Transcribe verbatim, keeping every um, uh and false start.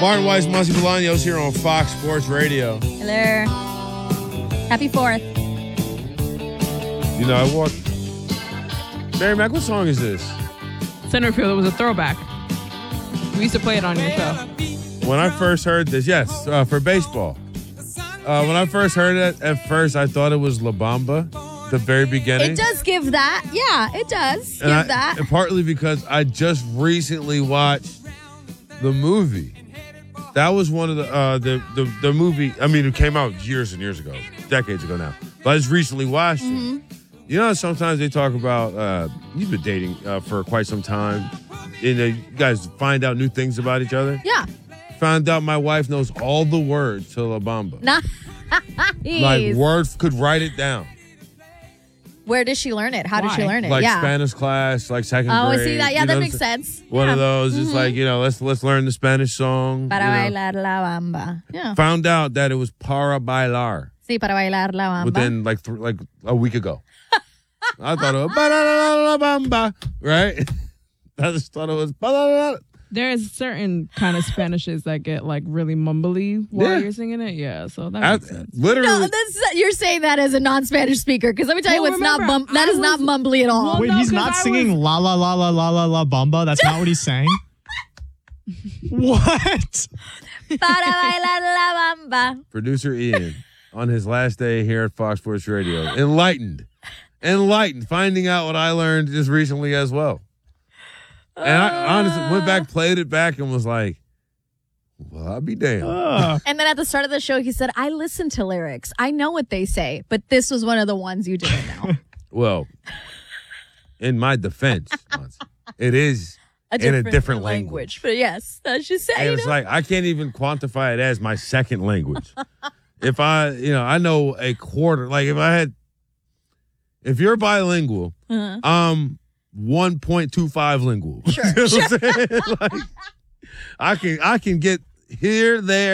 Martin Weiss, Muncie Bolaños here on Fox Sports Radio. Hello. Happy fourth. You know, I walked. Barry Mack, what song is this? Centerfield, it was a throwback. We used to play it on your show. When I first heard this, yes, uh, for baseball. Uh, when I first heard it, at first I thought it was La Bamba, the very beginning. It does give that. Yeah, it does and give I, that. And partly because I just recently watched the movie. That was one of the, uh, the the the movie. I mean, it came out years and years ago, decades ago now. But I just recently watched Mm-hmm. it. You know, sometimes they talk about uh, you've been dating uh, for quite some time. And uh, you guys find out new things about each other. Yeah. Found out my wife knows all the words to La Bamba. Nice. Like, word could write it down. Where did she learn it? How did she Why? learn it? Like yeah. Spanish class, like second Oh, I grade. see that. Yeah, you that know, makes sense. One yeah. of those. It's Mm-hmm. like, you know, let's let's learn the Spanish song. Para you know. bailar la bamba. Yeah. Found out that it was para bailar Sí, para bailar la bamba. within like th- like a week ago. I thought it was para la bamba, right? I just thought it was para. There's certain kind of Spanishes that get like really mumbly while Yeah. you're singing it. Yeah, so that I, makes sense. literally, No, that's you're saying that as a non-Spanish speaker because let me tell you, Well, it's not remember, bum- that I is not was- mumbly at all. Well, Wait, no, he's 'cause not I singing was- la la la la la la la bamba. That's not what he's saying. What? Para bailar la bamba. producer Ian on his last day here at Fox Sports Radio, enlightened, enlightened, finding out what I learned just recently as well. And I honestly went back, played it back, and was like, "Well, I'll be damned." Uh, And then at the start of the show, he said, "I listen to lyrics. I know what they say, but this was one of the ones you didn't know." Well, in my defense, it is A in a different language. language. But yes, that's just saying. And it's like I can't even quantify it as my second language. If I, you know, I know a quarter. Like if I had, if you're bilingual, Uh-huh. um, one point two five lingual. Sure, You know what I'm saying? Like, I can I can get here, there,